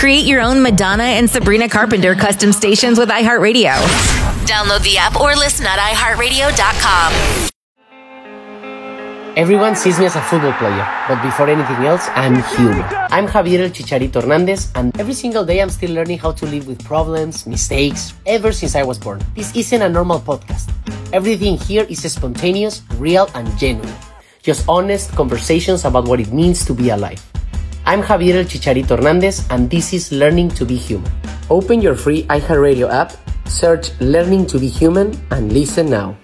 Create your own Madonna and Sabrina Carpenter custom stations with iHeartRadio. Download the app or listen at iHeartRadio.com. Everyone sees me as a football player, but before anything else, I'm human. I'm Javier El Chicharito Hernandez, and every single day I'm still learning how to live with problems, mistakes, ever since I was born. This isn't a normal podcast. Everything here is spontaneous, real, and genuine. Just honest conversations about what it means to be alive. I'm Javier El Chicharito Hernandez, and this is Learning to be Human. Open your free iHeartRadio app, search Learning to be Human, and listen now.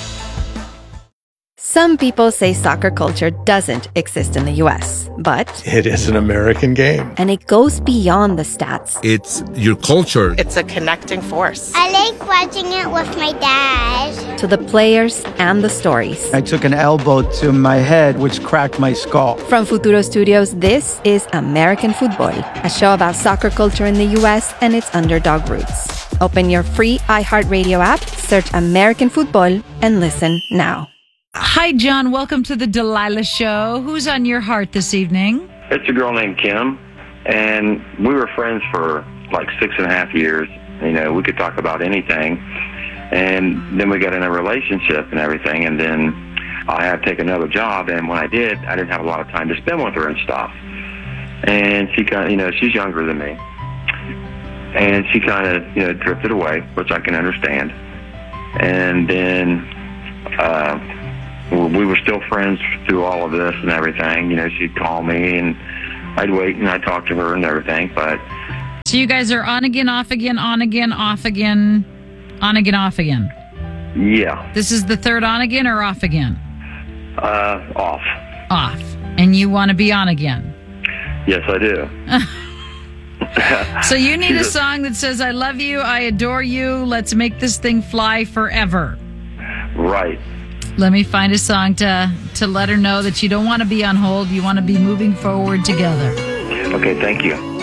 Some people say soccer culture doesn't exist in the U.S., but it is an American game. And it goes beyond the stats. It's your culture. It's a connecting force. I like watching it with my dad. To the players and the stories. I took an elbow to my head, which cracked my skull. From Futuro Studios, this is American Football, a show about soccer culture in the U.S. and its underdog roots. Open your free iHeartRadio app, search American Football, and listen now. Hi, John. Welcome to the Delilah Show. Who's on your heart this evening? It's a girl named Kim, and we were friends for like 6.5 years. You know, we could talk about anything, and then we got in a relationship and everything, and then I had to take another job, and when I did, I didn't have a lot of time to spend with her and stuff. And she kind of, you know, she's younger than me, and she kind of, you know, drifted away, which I can understand. And then, we were still friends through all of this and everything. You know, she'd call me and I'd wait and I'd talk to her and everything. But so you guys are on again, off again, on again, off again, on again, off again. Yeah. This is the third on again or off again? Off. Off. And you want to be on again? Yes, I do. So you need a song that says, I love you, I adore you, let's make this thing fly forever. Right. Let me find a song to let her know that you don't want to be on hold. You want to be moving forward together. Okay, thank you.